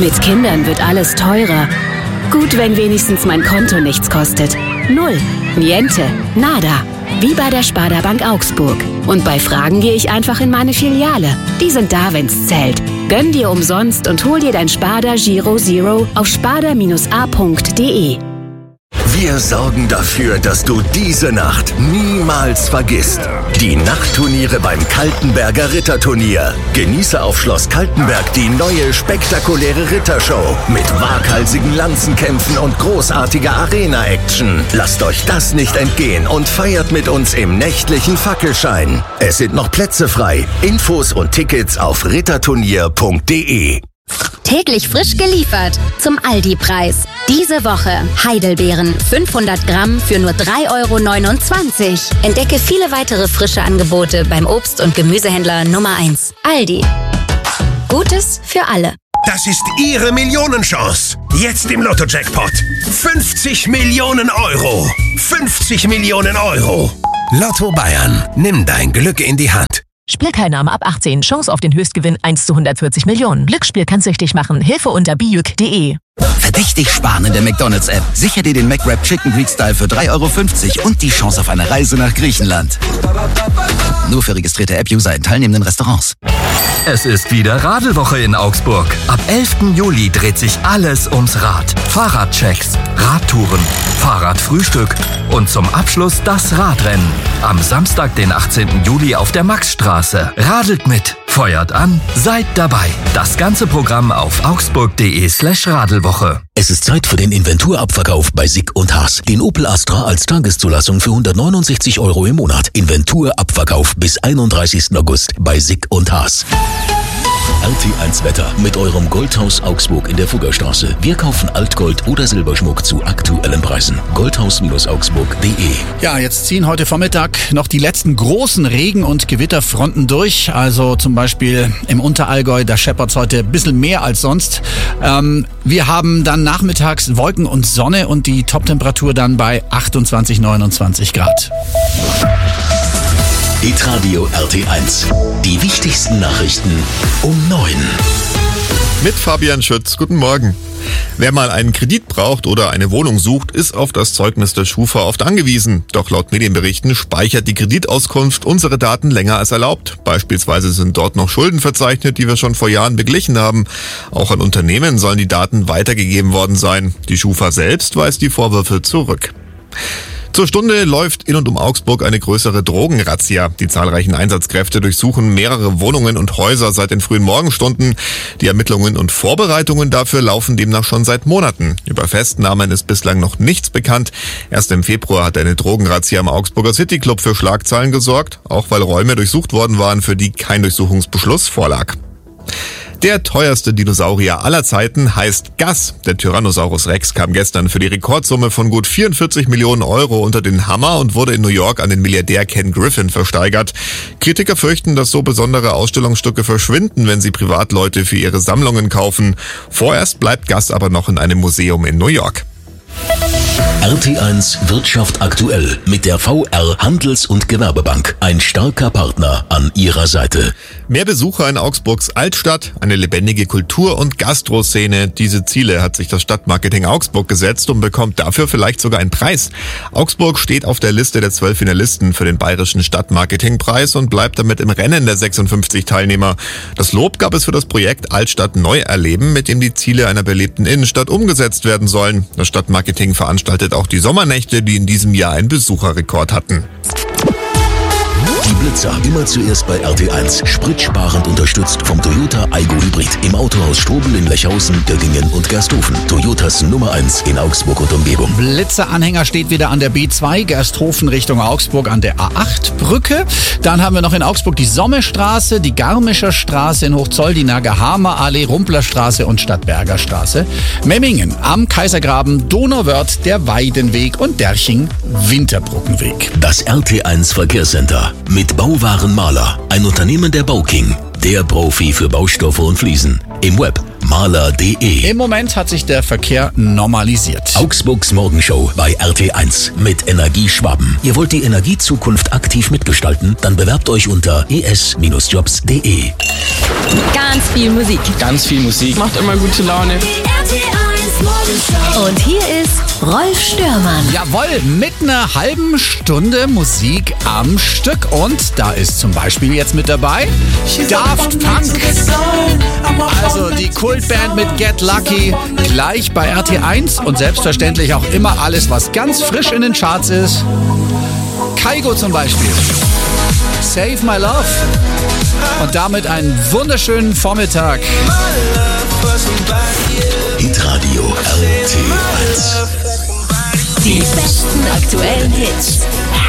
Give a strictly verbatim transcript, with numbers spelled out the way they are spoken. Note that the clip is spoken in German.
Mit Kindern wird alles teurer. Gut, wenn wenigstens mein Konto nichts kostet. Null. Niente. Nada. Wie bei der Sparda Bank Augsburg. Und bei Fragen gehe ich einfach in meine Filiale. Die sind da, wenn's zählt. Gönn dir umsonst und hol dir dein Sparda Giro Zero auf sparda a punkt de. Wir sorgen dafür, dass du diese Nacht niemals vergisst. Die Nachtturniere beim Kaltenberger Ritterturnier. Genieße auf Schloss Kaltenberg die neue spektakuläre Rittershow mit waghalsigen Lanzenkämpfen und großartiger Arena-Action. Lasst euch das nicht entgehen und feiert mit uns im nächtlichen Fackelschein. Es sind noch Plätze frei. Infos und Tickets auf ritterturnier punkt de. Täglich frisch geliefert zum Aldi-Preis. Diese Woche Heidelbeeren fünfhundert Gramm für nur drei Euro neunundzwanzig. Entdecke viele weitere frische Angebote beim Obst- und Gemüsehändler Nummer eins. Aldi. Gutes für alle. Das ist Ihre Millionenchance. Jetzt im Lotto-Jackpot. fünfzig Millionen Euro. fünfzig Millionen Euro. Lotto Bayern. Nimm dein Glück in die Hand. Spielteilnahme ab achtzehn. Chance auf den Höchstgewinn eins zu hundertvierzig Millionen. Glücksspiel kann süchtig machen. Hilfe unter bijuk punkt de. Verdächtig sparen in der McDonald's-App. Sicher dir den McWrap Chicken Greek Style für drei Euro fünfzig und die Chance auf eine Reise nach Griechenland. Nur für registrierte App-User in teilnehmenden Restaurants. Es ist wieder Radelwoche in Augsburg. Ab elften Juli dreht sich alles ums Rad. Fahrradchecks, Radtouren, Fahrradfrühstück und zum Abschluss das Radrennen. Am Samstag, den achtzehnten Juli auf der Maxstraße. Radelt mit, feuert an, seid dabei. Das ganze Programm auf augsburg punkt de slash Radelwoche. Es ist Zeit für den Inventurabverkauf bei Sick und Haas. Den Opel Astra als Tageszulassung für hundertneunundsechzig Euro im Monat. Inventurabverkauf bis einunddreißigsten August bei Sick und Haas. R T eins Wetter mit eurem Goldhaus Augsburg in der Fuggerstraße. Wir kaufen Altgold oder Silberschmuck zu aktuellen Preisen. goldhaus augsburg punkt de. Ja, jetzt ziehen heute Vormittag noch die letzten großen Regen- und Gewitterfronten durch. Also zum Beispiel im Unterallgäu, da scheppert's heute ein bisschen mehr als sonst. Ähm, wir haben dann nachmittags Wolken und Sonne und die Toptemperatur dann bei achtundzwanzig, neunundzwanzig Grad. Hitradio R T eins. Die wichtigsten Nachrichten um neun. Mit Fabian Schütz. Guten Morgen. Wer mal einen Kredit braucht oder eine Wohnung sucht, ist auf das Zeugnis der Schufa oft angewiesen. Doch laut Medienberichten speichert die Kreditauskunft unsere Daten länger als erlaubt. Beispielsweise sind dort noch Schulden verzeichnet, die wir schon vor Jahren beglichen haben. Auch an Unternehmen sollen die Daten weitergegeben worden sein. Die Schufa selbst weist die Vorwürfe zurück. Zur Stunde läuft in und um Augsburg eine größere Drogenrazzia. Die zahlreichen Einsatzkräfte durchsuchen mehrere Wohnungen und Häuser seit den frühen Morgenstunden. Die Ermittlungen und Vorbereitungen dafür laufen demnach schon seit Monaten. Über Festnahmen ist bislang noch nichts bekannt. Erst im Februar hat eine Drogenrazzia am Augsburger City Club für Schlagzeilen gesorgt, auch weil Räume durchsucht worden waren, für die kein Durchsuchungsbeschluss vorlag. Der teuerste Dinosaurier aller Zeiten heißt Gus. Der Tyrannosaurus Rex kam gestern für die Rekordsumme von gut vierundvierzig Millionen Euro unter den Hammer und wurde in New York an den Milliardär Ken Griffin versteigert. Kritiker fürchten, dass so besondere Ausstellungsstücke verschwinden, wenn sie Privatleute für ihre Sammlungen kaufen. Vorerst bleibt Gus aber noch in einem Museum in New York. R T eins Wirtschaft aktuell mit der V R Handels- und Gewerbebank. Ein starker Partner an ihrer Seite. Mehr Besucher in Augsburgs Altstadt, eine lebendige Kultur- und Gastroszene. Diese Ziele hat sich das Stadtmarketing Augsburg gesetzt und bekommt dafür vielleicht sogar einen Preis. Augsburg steht auf der Liste der zwölf Finalisten für den Bayerischen Stadtmarketingpreis und bleibt damit im Rennen der sechsundfünfzig Teilnehmer. Das Lob gab es für das Projekt Altstadt neu erleben, mit dem die Ziele einer belebten Innenstadt umgesetzt werden sollen. Das Stadtmarketing veranstaltet auch die Sommernächte, die in diesem Jahr einen Besucherrekord hatten. Die Blitzer immer zuerst bei R T eins. Spritsparend unterstützt vom Toyota Aygo Hybrid. Im Autohaus Strobel in Lechhausen, Göggingen und Gersthofen. Toyotas Nummer eins in Augsburg und Umgebung. Blitzer-Anhänger steht wieder an der B zwei, Gersthofen Richtung Augsburg an der A acht Brücke. Dann haben wir noch in Augsburg die Sommerstraße, die Garmischer Straße in Hochzoll, die Nagerhamer Allee, Rumplerstraße und Stadtberger Straße. Memmingen am Kaisergraben, Donauwörth, der Weidenweg und Derching Winterbrückenweg. Das R T eins Verkehrscenter mit Bauwarenmaler, ein Unternehmen der Bauking, der Profi für Baustoffe und Fliesen. Im Web maler punkt de. Im Moment hat sich der Verkehr normalisiert. Augsburgs Morgenshow bei R T eins mit Energie Schwaben. Ihr wollt die Energiezukunft aktiv mitgestalten? Dann bewerbt euch unter e s Bindestrich jobs punkt de. Ganz viel Musik. Ganz viel Musik. Macht immer gute Laune. Und hier ist Rolf Störmann. Jawohl, mit einer halben Stunde Musik am Stück. Und da ist zum Beispiel jetzt mit dabei Daft Punk. Also die Kultband mit Get Lucky, gleich bei R T eins und selbstverständlich auch immer alles, was ganz frisch in den Charts ist. Kygo zum Beispiel. Save My Love. Und damit einen wunderschönen Vormittag. Hitradio R T eins. Die besten aktuellen Hits.